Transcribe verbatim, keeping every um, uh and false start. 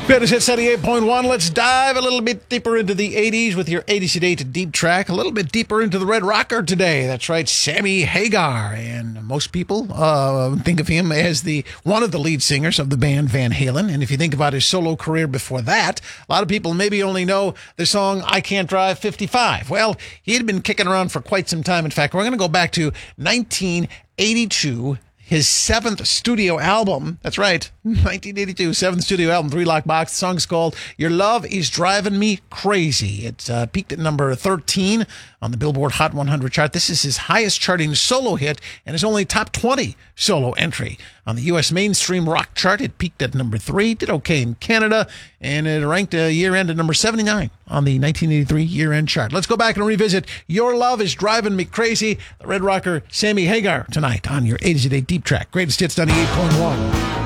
Greatest Hits seventy-eight point one. Let's dive a little bit deeper into the eighties with your eighties to date deep track. A little bit deeper into the Red Rocker today. That's right, Sammy Hagar. And most people uh, think of him as the one of the lead singers of the band Van Halen. And if you think about his solo career before that, a lot of people maybe only know the song I Can't Drive fifty-five. Well, he had been kicking around for quite some time. In fact, we're going to go back to nineteen eighty-two. His seventh studio album. That's right. nineteen eighty-two, seventh studio album, Three Lock Box. The song's called Your Love Is Driving Me Crazy. It uh, peaked at number thirteen on the Billboard Hot one hundred chart. This is his highest charting solo hit and his only top twenty solo entry. On the U S mainstream rock chart, it peaked at number three, did okay in Canada, and it ranked a year-end at number seventy-nine on the nineteen eighty-three year-end chart. Let's go back and revisit Your Love Is Driving Me Crazy, the Red Rocker Sammy Hagar tonight on your eighties to date deep track. Greatest Hits ninety-eight point one.